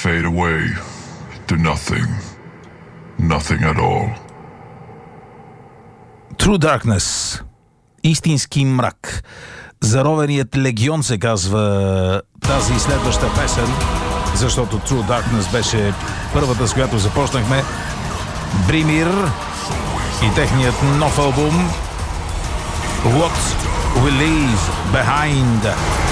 fade away to nothing. Nothing at all. True Darkness. Истински мрак. Заровеният легион се казва тази следваща песен, защото True Darkness беше първата, с която започнахме. Бримир и техният нов албум What We Leave Behind.